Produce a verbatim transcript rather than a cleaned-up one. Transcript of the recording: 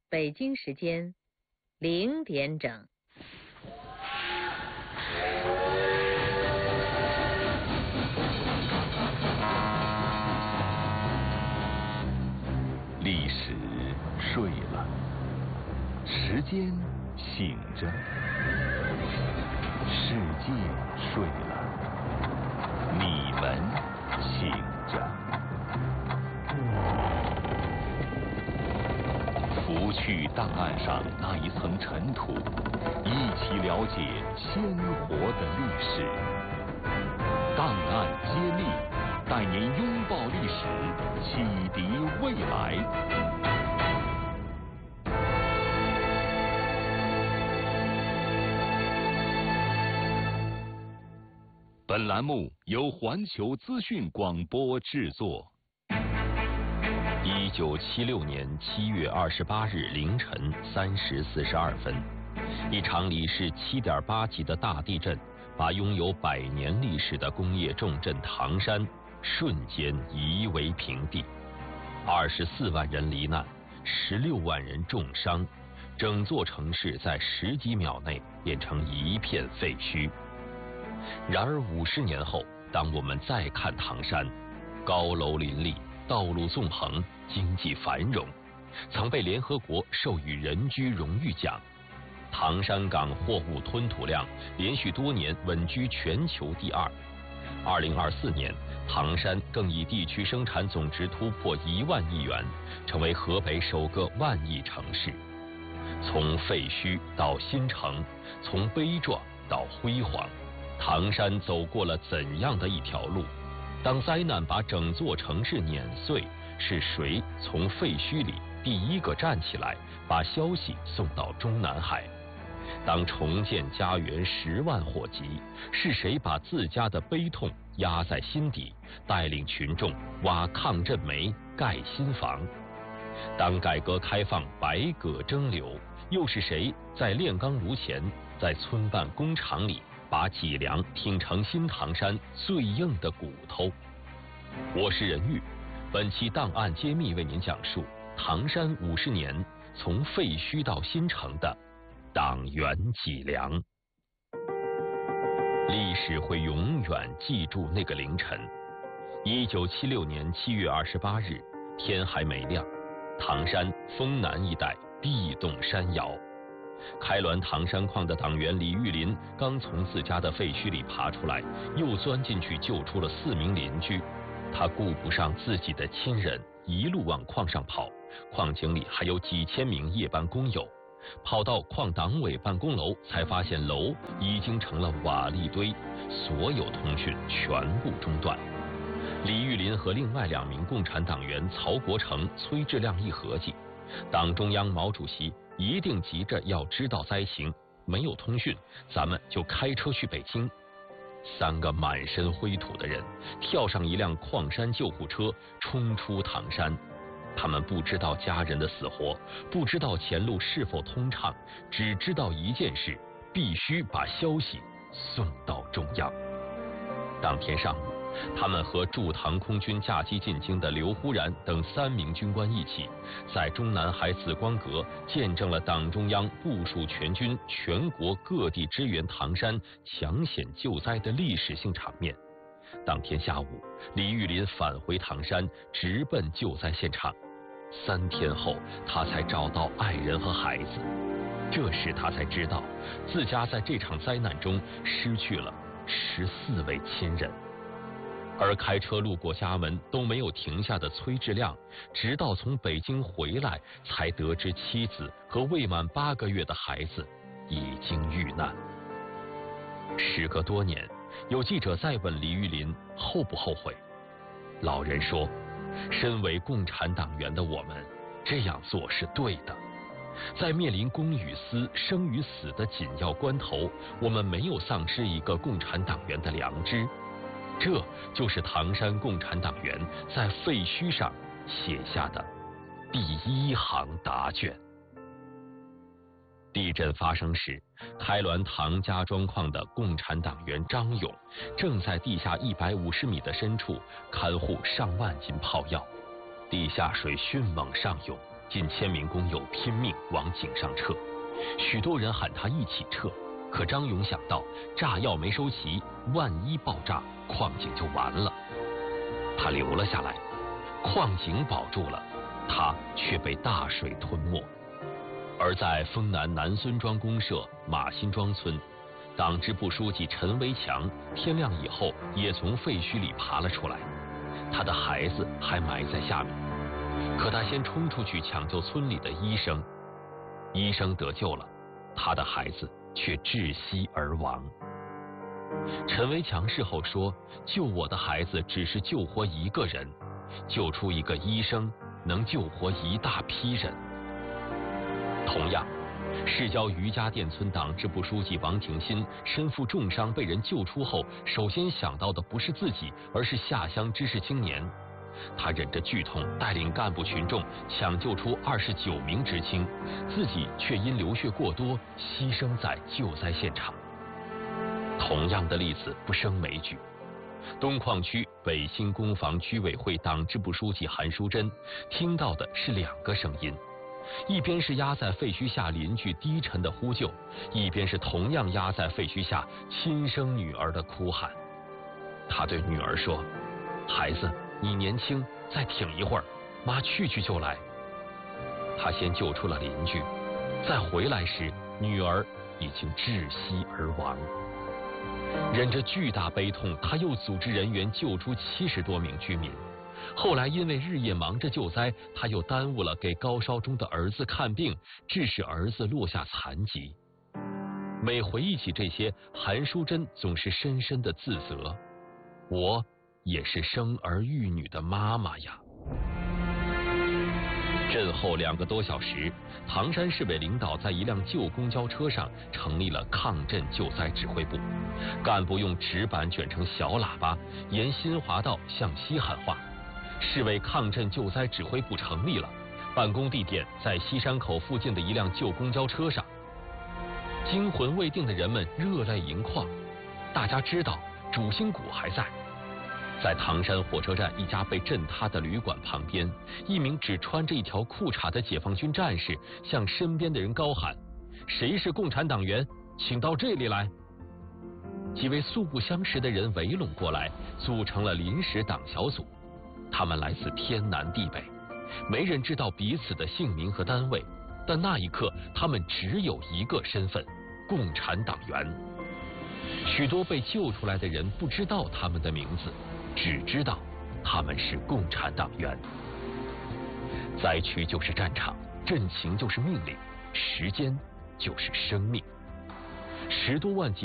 北京时间零点整。 历史睡了，时间醒着，世界睡了，你们醒着。拂去档案上那一层尘土，一起了解鲜活的历史。档案揭秘，带您拥抱历史，启迪未来。本栏目由环球资讯广播制作。 一九七六年七月二十八日凌晨三时四十二分，一场里氏七点八级的大地震，把拥有百年历史的工业重镇唐山瞬间夷为平地，二十四万人罹难，十六万人重伤，整座城市在十几秒内变成一片废墟。然而五十年后，当我们再看唐山，高楼林立，道路纵横，经济繁荣，曾被联合国授予人居荣誉奖。唐山港货物吞吐量连续多年稳居全球第二。二零二四年，唐山更以地区生产总值突破一万亿元，成为河北首个万亿城市。从废墟到新城，从悲壮到辉煌，唐山走过了怎样的一条路？当灾难把整座城市碾碎，是谁从废墟里第一个站起来，把消息送到中南海？当重建家园十万火急，是谁把自家的悲痛压在心底，带领群众挖抗震煤、盖新房？当改革开放百舸争流，又是谁在炼钢炉前，在村办工厂里把脊梁挺成新唐山最硬的骨头？我是任玉，本期档案揭秘为您讲述唐山五十年从废墟到新城的党员脊梁。历史会永远记住那个凌晨，一九七六年七月二十八日，天还没亮，唐山丰南一带地动山摇。开滦唐山矿的党员李玉林刚从自家的废墟里爬出来，又钻进去救出了四名邻居。他顾不上自己的亲人，一路往矿上跑，矿井里还有几千名夜班工友。跑到矿党委办公楼，才发现楼已经成了瓦砾堆，所有通讯全部中断。李玉林和另外两名共产党员曹国成、崔志亮一合计，党中央毛主席一定急着要知道灾情，没有通讯，咱们就开车去北京。三个满身灰土的人跳上一辆矿山救护车，冲出唐山。他们不知道家人的死活，不知道前路是否通畅，只知道一件事：必须把消息送到中央。当天上午，他们和驻唐空军驾机进京的刘忽然等三名军官一起，在中南海紫光阁见证了党中央部署全军全国各地支援唐山抢险救灾的历史性场面。当天下午，李玉林返回唐山，直奔救灾现场。三天后，他才找到爱人和孩子。这时他才知道，自家在这场灾难中失去了十四位亲人。而开车路过家门都没有停下的崔志亮，直到从北京回来，才得知妻子和未满八个月的孩子已经遇难。时隔多年，有记者再问李玉林后不后悔，老人说，身为共产党员的我们，这样做是对的。在面临公与私、生与死的紧要关头，我们没有丧失一个共产党员的良知。这就是唐山共产党员在废墟上写下的第一行答卷。地震发生时，开滦唐家庄矿的共产党员张勇正在地下一百五十米的深处看护上万斤炮药。地下水迅猛上涌， 近千名工友拼命往井上撤，许多人喊他一起撤。可张勇想到炸药没收齐，万一爆炸，矿井就完了。他留了下来，矿井保住了，他却被大水吞没。而在丰南南孙庄公社马辛庄村，党支部书记陈维强天亮以后也从废墟里爬了出来，他的孩子还埋在下面，可他先冲出去抢救村里的医生，医生得救了，他的孩子却窒息而亡。陈维强事后说，救我的孩子只是救活一个人，救出一个医生能救活一大批人。同样，市郊余家店村党支部书记王挺新身负重伤被人救出后，首先想到的不是自己，而是下乡知识青年。他忍着剧痛带领干部群众抢救出二十九名知青，自己却因流血过多牺牲在救灾现场。同样的例子不胜枚举。东矿区北新工房居委会党支部书记韩淑珍听到的是两个声音，一边是压在废墟下邻居低沉的呼救，一边是同样压在废墟下亲生女儿的哭喊。他对女儿说，孩子，你年轻，再挺一会儿，妈去去就来。他先救出了邻居，再回来时，女儿已经窒息而亡。忍着巨大悲痛，他又组织人员救出七十多名居民。后来因为日夜忙着救灾，他又耽误了给高烧中的儿子看病，致使儿子落下残疾。每回忆起这些，韩淑珍总是深深的自责，我也是生儿育女的妈妈呀。震后两个多小时，唐山市委领导在一辆旧公交车上成立了抗震救灾指挥部，干部用纸板卷成小喇叭，沿新华道向西喊话。市委抗震救灾指挥部成立了，办公地点在西山口附近的一辆旧公交车上。惊魂未定的人们热泪盈眶，大家知道主心骨还在。在唐山火车站一家被震塌的旅馆旁边，一名只穿着一条裤衩的解放军战士向身边的人高喊，谁是共产党员，请到这里来。几位素不相识的人围拢过来，组成了临时党小组。他们来自天南地北，没人知道彼此的姓名和单位，但那一刻他们只有一个身份，共产党员。许多被救出来的人不知道他们的名字，只知道他们是共产党员。灾区就是战场，震情就是命令，时间就是生命。十多万解